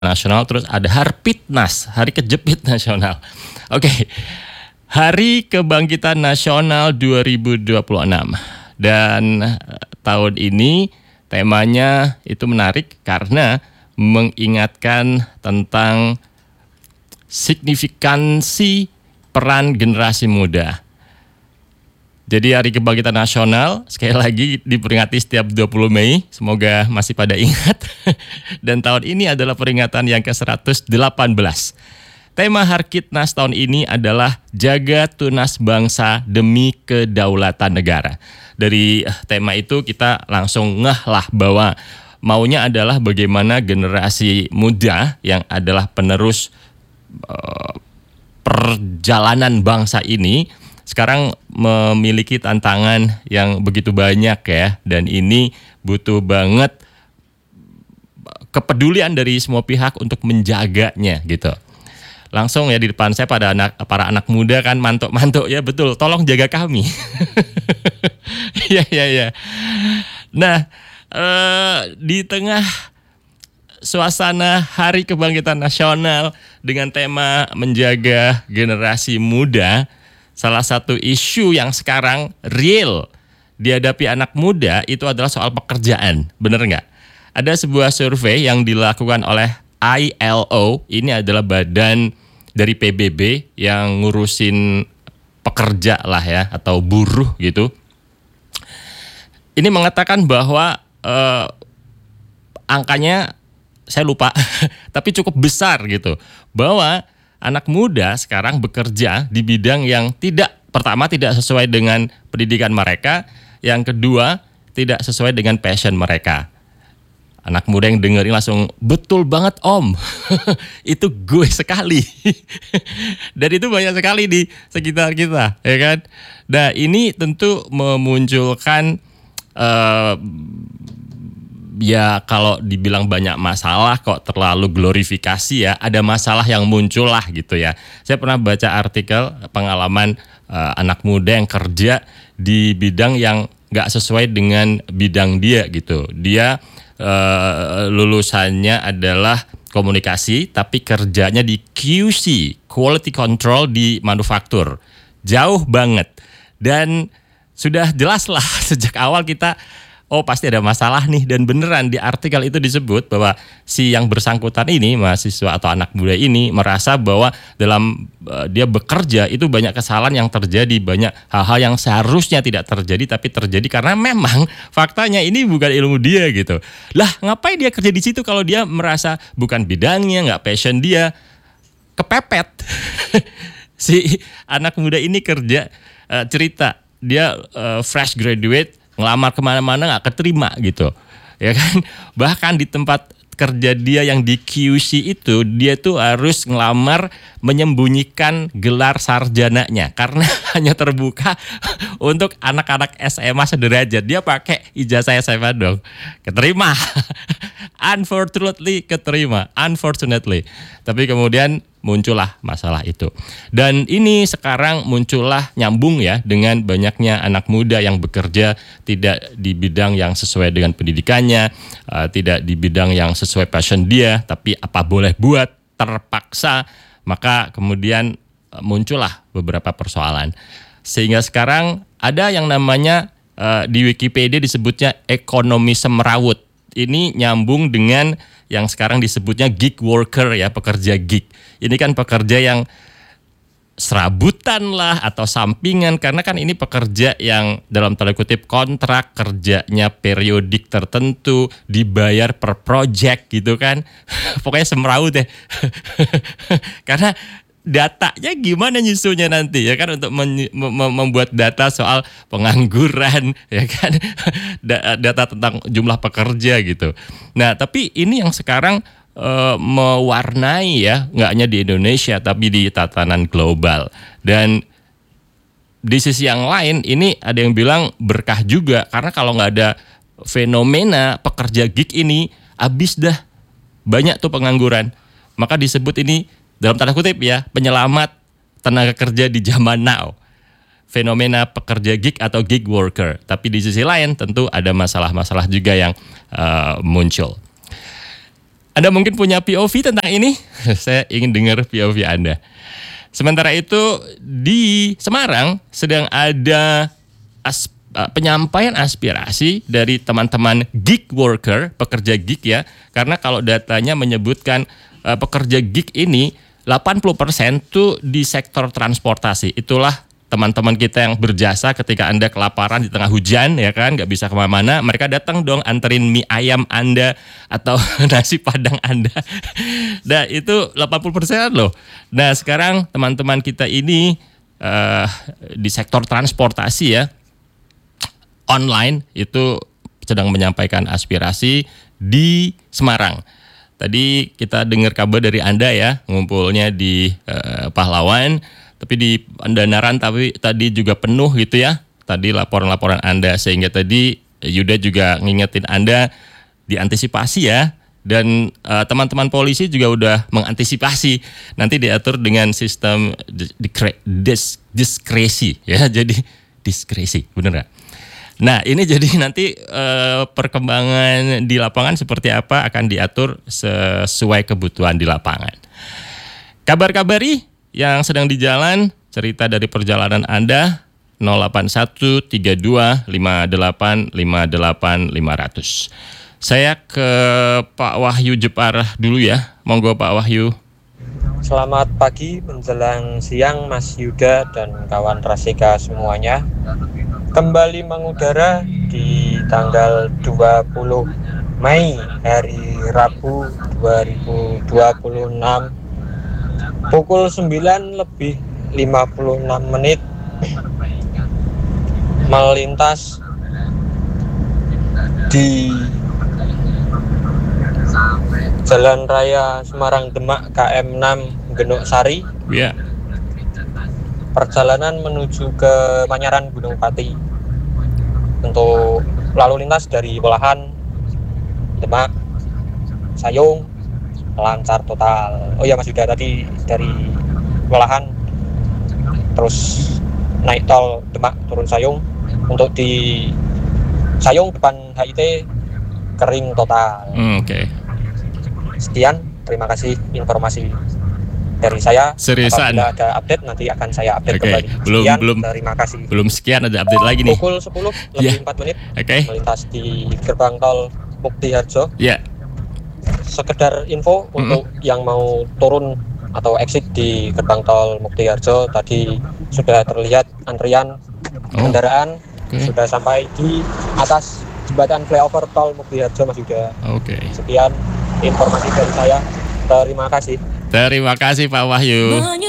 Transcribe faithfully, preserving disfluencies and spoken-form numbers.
nasional, terus ada Harpitnas, Hari Kejepit Nasional. Oke, Hari Kebangkitan Nasional dua ribu dua puluh enam. Dan tahun ini temanya itu menarik karena mengingatkan tentang signifikansi peran generasi muda. Jadi Hari Kebangkitan Nasional sekali lagi diperingati setiap dua puluh Mei, semoga masih pada ingat. Dan tahun ini adalah peringatan yang ke seratus delapan belas. Tema Harkitnas tahun ini adalah Jaga Tunas Bangsa Demi Kedaulatan Negara. Dari tema itu kita langsung ngeh lah bahwa maunya adalah bagaimana generasi muda yang adalah penerus uh, perjalanan bangsa ini sekarang memiliki tantangan yang begitu banyak ya, dan ini butuh banget kepedulian dari semua pihak untuk menjaganya gitu. Langsung ya di depan saya pada anak para anak muda kan mantuk-mantuk ya, betul, tolong jaga kami. Iya iya iya. Nah, eh, di tengah suasana Hari Kebangkitan Nasional dengan tema menjaga generasi muda, salah satu isu yang sekarang real dihadapi anak muda itu adalah soal pekerjaan. Bener nggak? Ada sebuah survei yang dilakukan oleh I L O, ini adalah badan dari P B B yang ngurusin pekerja lah ya, atau buruh gitu. Ini mengatakan bahwa eh, angkanya saya lupa, tapi cukup besar gitu, bahwa anak muda sekarang bekerja di bidang yang tidak, pertama tidak sesuai dengan pendidikan mereka, yang kedua tidak sesuai dengan passion mereka. Anak muda yang dengerin langsung, betul banget om, itu gue sekali. Dan itu banyak sekali di sekitar kita, ya kan. Nah ini tentu memunculkan uh, ya kalau dibilang banyak masalah kok terlalu glorifikasi ya, ada masalah yang muncul lah gitu ya. Saya pernah baca artikel pengalaman uh, anak muda yang kerja di bidang yang gak sesuai dengan bidang dia gitu. Dia uh, lulusannya adalah komunikasi tapi kerjanya di Q C, quality control di manufaktur. Jauh banget. Dan sudah jelas lah sejak awal kita, oh pasti ada masalah nih, dan beneran di artikel itu disebut bahwa si yang bersangkutan ini, mahasiswa atau anak muda ini merasa bahwa dalam uh, dia bekerja itu banyak kesalahan yang terjadi, banyak hal-hal yang seharusnya tidak terjadi tapi terjadi karena memang faktanya ini bukan ilmu dia gitu. Lah ngapain dia kerja di situ kalau dia merasa bukan bidangnya, nggak passion dia, kepepet. Si anak muda ini kerja uh, cerita dia uh, fresh graduate, ngelamar kemana-mana nggak keterima gitu, ya kan. Bahkan di tempat kerja dia yang di Q C itu, dia tuh harus ngelamar menyembunyikan gelar sarjananya karena hanya terbuka untuk anak-anak S M A sederajat. Dia pakai ijazah S M A dong, keterima. Unfortunately keterima, unfortunately. Tapi kemudian muncullah masalah itu. Dan ini sekarang muncullah nyambung ya dengan banyaknya anak muda yang bekerja tidak di bidang yang sesuai dengan pendidikannya, uh, tidak di bidang yang sesuai passion dia, tapi apa boleh buat, terpaksa, maka kemudian uh, muncullah beberapa persoalan. Sehingga sekarang ada yang namanya uh, di Wikipedia disebutnya ekonomi semrawut. Ini nyambung dengan yang sekarang disebutnya gig worker ya, pekerja gig. Ini kan pekerja yang serabutan lah atau sampingan, karena kan ini pekerja yang dalam tanda kutip kontrak kerjanya periodik tertentu, dibayar per project gitu kan. Pokoknya semrawut deh. Karena datanya gimana nyusunya nanti ya kan, untuk men- mem- membuat data soal pengangguran ya kan, data tentang jumlah pekerja gitu. Nah tapi ini yang sekarang uh, mewarnai ya, nggak hanya di Indonesia tapi di tatanan global. Dan di sisi yang lain ini ada yang bilang berkah juga, karena kalau nggak ada fenomena pekerja gig ini abis dah, banyak tuh pengangguran. Maka disebut ini dalam tanda kutip ya, penyelamat tenaga kerja di zaman now. Fenomena pekerja gig atau gig worker. Tapi di sisi lain tentu ada masalah-masalah juga yang uh, muncul. Anda mungkin punya P O V tentang ini? Saya ingin dengar P O V Anda. Sementara itu di Semarang sedang ada as, uh, penyampaian aspirasi dari teman-teman gig worker, pekerja gig ya. Karena kalau datanya menyebutkan uh, pekerja gig ini delapan puluh persen tuh di sektor transportasi. Itulah teman-teman kita yang berjasa ketika Anda kelaparan di tengah hujan ya kan, nggak bisa kemana-mana, mereka datang dong anterin mie ayam Anda atau nasi padang Anda. Nah itu delapan puluh persen loh. Nah sekarang teman-teman kita ini uh, di sektor transportasi ya, online itu sedang menyampaikan aspirasi di Semarang. Tadi kita dengar kabar dari Anda ya, ngumpulnya di uh, Pahlawan. Tapi di Pandanaran tapi tadi juga penuh gitu ya. Tadi laporan-laporan Anda sehingga tadi Yuda juga ngingetin Anda diantisipasi ya. Dan uh, teman-teman polisi juga udah mengantisipasi. Nanti diatur dengan sistem diskre- dis- diskresi ya. Jadi diskresi, bener gak? Nah ini jadi nanti uh, perkembangan di lapangan seperti apa akan diatur sesuai kebutuhan di lapangan. Kabar-kabari yang sedang di jalan, cerita dari perjalanan Anda nol delapan satu tiga dua lima delapan lima delapan lima nol nol. Saya ke Pak Wahyu Jepara dulu ya. Monggo Pak Wahyu. Selamat pagi menjelang siang Mas Yuda dan kawan Rasika semuanya. Kembali mengudara di tanggal dua puluh Mei hari Rabu dua ribu dua puluh enam pukul sembilan lebih lima puluh enam menit melintas di Jalan Raya Semarang Demak K M enam Genuk Sari. Ya. Perjalanan menuju ke Manyaran Gunung Pati. Untuk lalu lintas dari Welahan, Demak, Sayung lancar total. Oh ya Mas Yuda, tadi dari Welahan terus naik tol Demak turun Sayung. Untuk di Sayung depan H I T kering total. Hmm, Oke. Okay. Sekian, terima kasih informasi dari saya. Seriusan? Apabila ada update nanti akan saya update okay. kembali. Belum Sekian, belum terima kasih. Belum sekian ada update lagi nih. Pukul sepuluh lebih yeah. empat menit. Oke. Okay. Melintas di gerbang tol Mukti Harjo. Ya. Yeah. Sekedar info mm-hmm. untuk yang mau turun atau exit di gerbang tol Mukti Harjo, tadi sudah terlihat antrian oh. kendaraan okay. sudah sampai di atas jembatan flyover tol Mukti Harjo Mas Yuda. Oke. Okay. Sekian informasi dari saya. Terima kasih. Terima kasih Pak Wahyu.